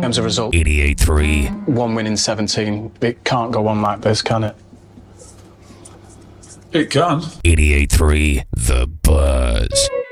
terms of result, 88.3. 1 win in 17. It can't go on like this, can it? It can. 88.3 The Buzz.